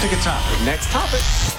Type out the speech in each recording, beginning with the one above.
Pick a topic. Next topic.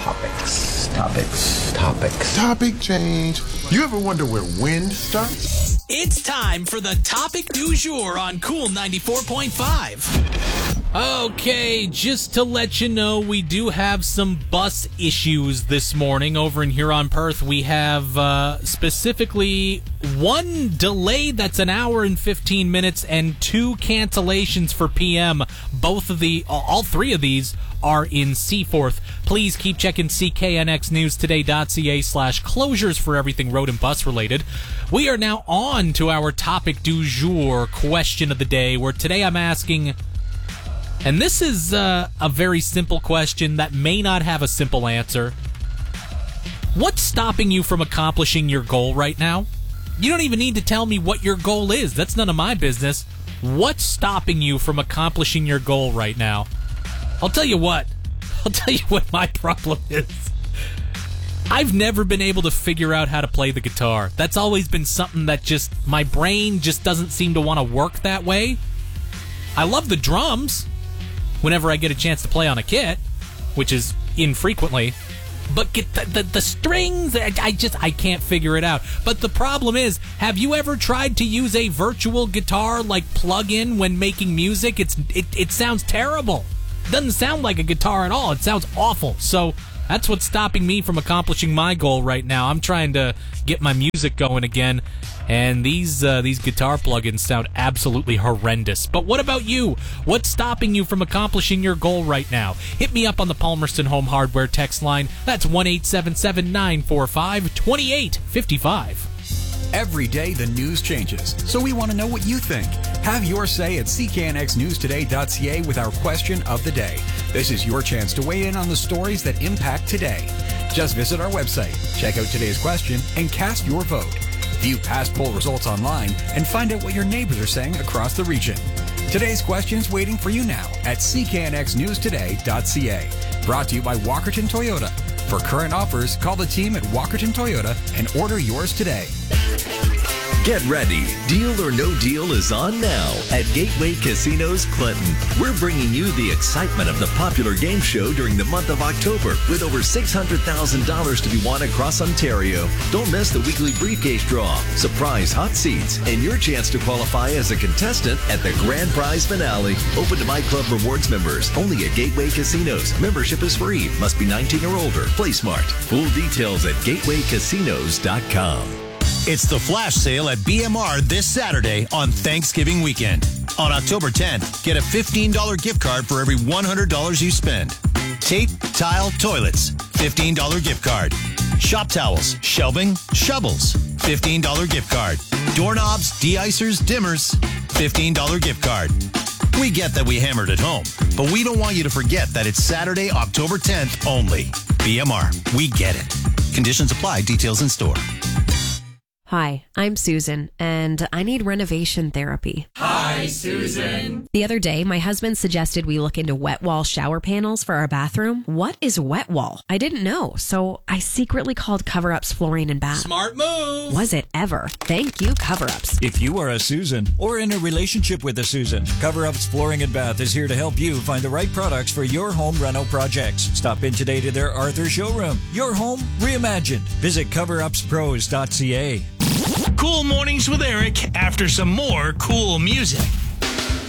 Topics. Topic change. You ever wonder where wind starts? It's time for the topic du jour on Cool 94.5. Okay, just to let you know, we do have some bus issues this morning over in Huron, Perth. We have specifically one delay that's an hour and 15 minutes and two cancellations for PM. All three of these are in Seaforth. Please keep checking cknxnewstoday.ca/closures for everything road and bus related. We are now on to our topic du jour question of the day, where today I'm asking, and this is a very simple question that may not have a simple answer. What's stopping you from accomplishing your goal right now? You don't even need to tell me what your goal is. That's none of my business. What's stopping you from accomplishing your goal right now? I'll tell you what my problem is. I've never been able to figure out how to play the guitar. That's always been something that my brain just doesn't seem to want to work that way. I love the drums whenever I get a chance to play on a kit, which is infrequently. But get the strings, I can't figure it out. But the problem is, have you ever tried to use a virtual guitar like plug-in when making music? It sounds terrible. It doesn't sound like a guitar at all. It sounds awful. So that's what's stopping me from accomplishing my goal right now. I'm trying to get my music going again, and these guitar plugins sound absolutely horrendous. But what about you? What's stopping you from accomplishing your goal right now? Hit me up on the Palmerston Home Hardware text line. That's 1-877-945-2855. Every day the news changes, so we want to know what you think. Have your say at cknxnewstoday.ca with our question of the day. This is your chance to weigh in on the stories that impact today. Just visit our website, check out today's question, and cast your vote. View past poll results online and find out what your neighbors are saying across the region. Today's question's waiting for you now at cknxnewstoday.ca. Brought to you by Walkerton Toyota. For current offers, call the team at Walkerton Toyota and order yours today. Get ready. Deal or No Deal is on now at Gateway Casinos Clinton. We're bringing you the excitement of the popular game show during the month of October with over $600,000 to be won across Ontario. Don't miss the weekly briefcase draw, surprise hot seats, and your chance to qualify as a contestant at the grand prize finale. Open to My Club Rewards members. Only at Gateway Casinos. Membership is free. Must be 19 or older. Play smart. Full details at gatewaycasinos.com. It's the flash sale at BMR this Saturday on Thanksgiving weekend. On October 10th, get a $15 gift card for every $100 you spend. Tape, tile, toilets, $15 gift card. Shop towels, shelving, shovels, $15 gift card. Doorknobs, de-icers, dimmers, $15 gift card. We get that we hammered at home, but we don't want you to forget that it's Saturday, October 10th only. BMR, we get it. Conditions apply, details in store. Hi, I'm Susan, and I need renovation therapy. Hi, Susan. The other day, my husband suggested we look into wet wall shower panels for our bathroom. What is wet wall? I didn't know, so I secretly called Cover Ups Flooring and Bath. Smart move. Was it ever? Thank you, Cover Ups. If you are a Susan or in a relationship with a Susan, Cover Ups Flooring and Bath is here to help you find the right products for your home reno projects. Stop in today to their Arthur showroom. Your home reimagined. Visit coverupspros.ca. Cool Mornings with Eric after some more cool music.